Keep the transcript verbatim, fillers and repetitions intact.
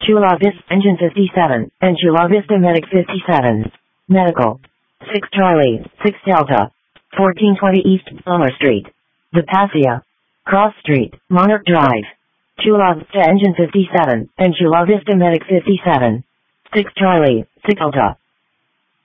Chula Vista Engine fifty-seven, and Chula Vista Medic fifty-seven. Medical. six Charlie, six Delta. fourteen twenty East Summer Street. Vipasia. Cross Street, Monarch Drive. Chula Vista Engine fifty-seven, and Chula Vista Medic fifty-seven. six Charlie, six Delta.